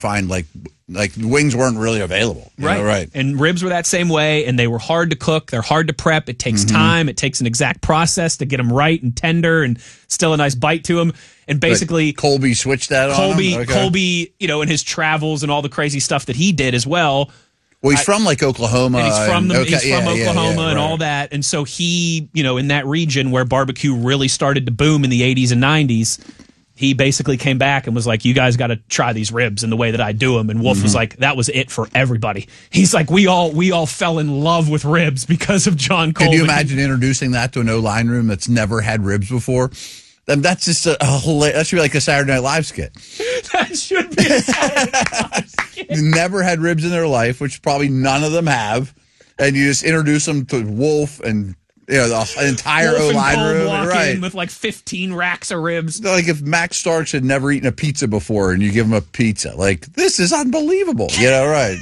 find like wings weren't really available. Right. And ribs were that same way, and they were hard to cook. They're hard to prep. It takes time. It takes an exact process to get them right and tender and still a nice bite to them. And basically, Colby switched that on him? Okay. Colby, in his travels and all the crazy stuff that he did as well. Well, he's from like Oklahoma. And he's from Oklahoma and right. all that. And so he, in that region where barbecue really started to boom in the 80s and 90s, he basically came back and was like, you guys got to try these ribs and the way that I do them. And Wolf was like, that was it for everybody. He's like, we all fell in love with ribs because of John Coleman. Can you imagine introducing that to an O-line room that's never had ribs before? That's just that should be like a Saturday Night Live skit. That should be a Saturday Night Live skit. Never had ribs in their life, which probably none of them have. And you just introduce them to Wolf and the entire O-line room, right? In with like 15 racks of ribs. Like if Max Starks had never eaten a pizza before, and you give him a pizza, like this is unbelievable. Right?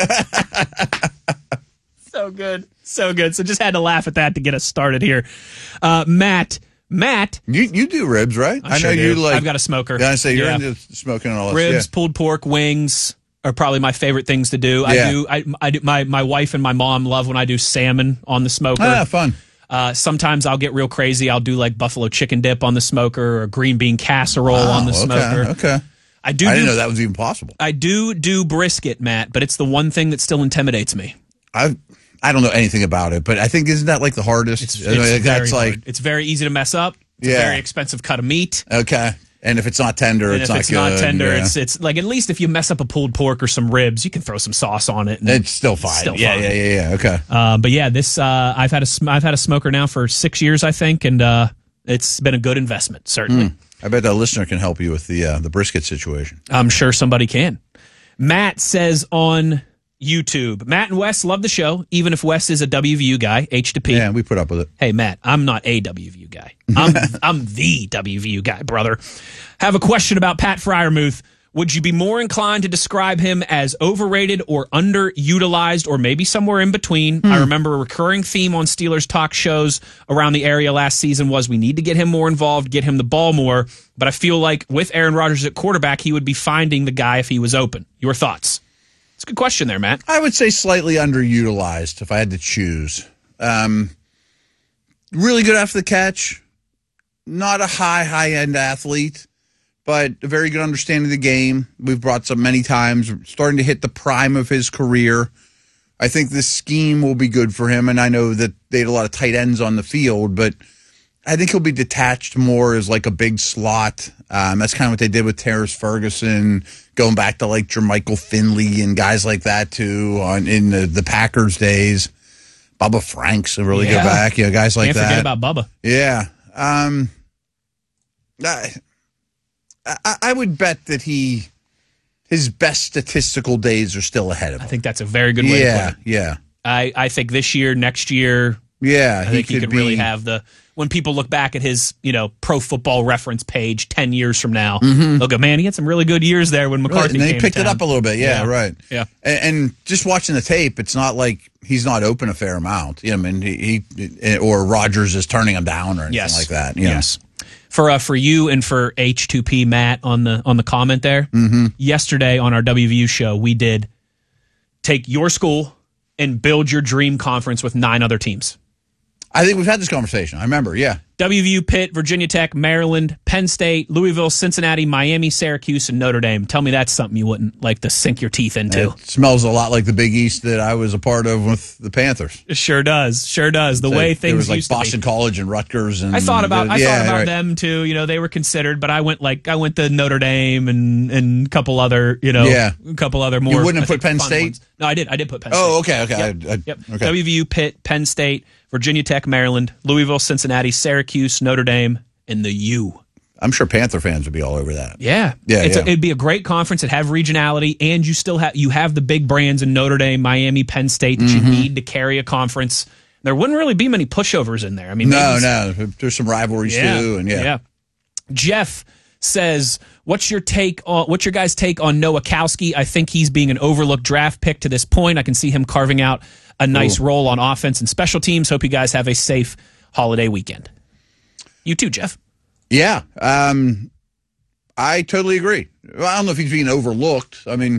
So good. So just had to laugh at that to get us started here. Matt, you do ribs, right? I know you like. I've got a smoker. Yeah, I say you're into smoking and all that. Ribs, pulled pork, wings are probably my favorite things to do. Yeah. I do. My wife and my mom love when I do salmon on the smoker. Ah, fun. Sometimes I'll get real crazy. I'll do like buffalo chicken dip on the smoker or green bean casserole on the smoker. Okay. I didn't know that was even possible. I do brisket, Matt, but it's the one thing that still intimidates me. I don't know anything about it, but I think isn't that like the hardest? It's very hard. It's very easy to mess up. It's a very expensive cut of meat. Okay. And if it's not tender, it's not good. If it's not tender, it's like at least if you mess up a pulled pork or some ribs, you can throw some sauce on it. It's still fine. Yeah. Okay. But yeah, this I've had a smoker now for 6 years, I think, and it's been a good investment, certainly. I bet a listener can help you with the brisket situation. I'm sure somebody can. Matt says on YouTube, Matt and Wes love the show, even if Wes is a WVU guy, H to P. Yeah, we put up with it. Hey, Matt, I'm not a WVU guy. I'm the WVU guy, brother. Have a question about Pat Freiermuth. Would you be more inclined to describe him as overrated or underutilized or maybe somewhere in between? I remember a recurring theme on Steelers talk shows around the area last season was we need to get him more involved, get him the ball more. But I feel like with Aaron Rodgers at quarterback, he would be finding the guy if he was open. Your thoughts? It's a good question there, Matt. I would say slightly underutilized if I had to choose. Really good after the catch. Not a high-end athlete, but a very good understanding of the game. We've brought up many times, starting to hit the prime of his career. I think this scheme will be good for him, and I know that they had a lot of tight ends on the field, but I think he'll be detached more as like a big slot. That's kind of what they did with Terrace Ferguson, going back to like Jermichael Finley and guys like that too in the Packers days. Bubba Frank's a really good back. Guys like that. Can't forget about Bubba. Yeah. I would bet that his best statistical days are still ahead of him. I think that's a very good way to put it. Yeah. I think this year, next year, I think he could really have when people look back at his, Pro Football Reference page 10 years from now, they'll go, man, he had some really good years there when McCarthy came. And they picked it up a little bit. Yeah, right. Yeah. And just watching the tape, it's not like he's not open a fair amount. I mean, he or Rodgers is turning him down or anything like that. Yes. For you and for H2P Matt on the comment there, yesterday on our WVU show, we did take your school and build your dream conference with 9 other teams. I think we've had this conversation. I remember, yeah. WVU, Pitt, Virginia Tech, Maryland, Penn State, Louisville, Cincinnati, Miami, Syracuse, and Notre Dame. Tell me that's something you wouldn't like to sink your teeth into. It smells a lot like the Big East that I was a part of with the Panthers. It sure does. The way things was like used Boston to be. College and Rutgers. And I thought about them too. They were considered, but I went to Notre Dame and a couple other, a couple other more. You wouldn't have put Penn State? Ones. No, I did. I did put Penn State. Oh, okay. Yep. WVU, Pitt, Penn State, Virginia Tech, Maryland, Louisville, Cincinnati, Syracuse, Notre Dame, and the U. I'm sure Panther fans would be all over that. Yeah. It'd be a great conference. It'd have regionality, and you still have the big brands in Notre Dame, Miami, Penn State that you need to carry a conference. There wouldn't really be many pushovers in there. I mean, no. There's some rivalries too, and Jeff says, what's your guys' take on Nowakowski? I think he's being an overlooked draft pick to this point. I can see him carving out a nice role on offense and special teams. Hope you guys have a safe holiday weekend. You too, Jeff. Yeah. I I totally agree. Well, I don't know if he's being overlooked. I mean,